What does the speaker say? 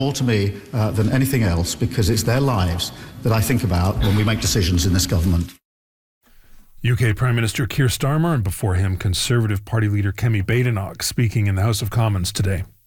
more to me than anything else, because it's their lives that I think about when we make decisions in this government. UK Prime Minister Keir Starmer, and before him Conservative Party leader Kemi Badenoch, speaking in the House of Commons today.